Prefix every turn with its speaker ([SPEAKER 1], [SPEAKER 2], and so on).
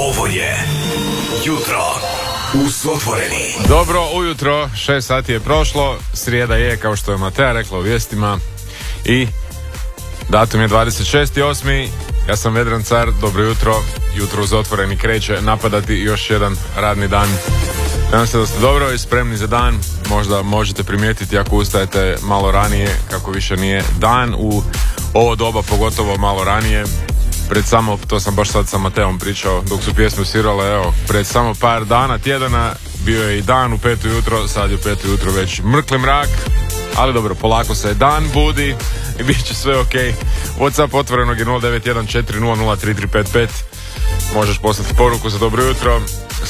[SPEAKER 1] Ovo je Jutro uz Otvoreni.
[SPEAKER 2] Dobro ujutro, 6 sati je prošlo, srijeda je, kao što je Matea rekla u vijestima, i datum je 26.8. Ja sam Vedran Car, dobro jutro. Jutro uz Otvoreni kreće napadati još jedan radni dan. Nadam se da ste dobro i spremni za dan. Možda možete primijetiti ako ustajete malo ranije, kako više nije dan u ovo doba, pogotovo malo ranije. Pred samo, to sam baš sad sa Mateom pričao dok su pjesme svirale, evo, pred samo par dana, tjedana, bio je i dan u 5 ujutro, sad je u 5 ujutro već mrkli mrak, ali dobro, polako se dan budi i bit će sve ok. WhatsApp otvorenog je 091400033555. Možeš poslati poruku za dobro jutro.